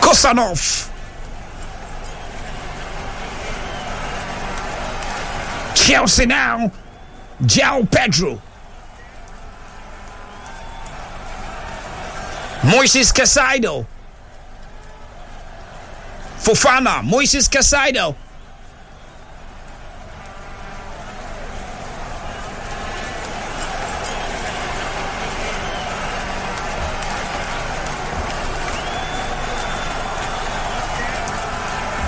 Kosanov. Chelsea now. João Pedro. Moises Caicedo. Fofana. Moises Caicedo.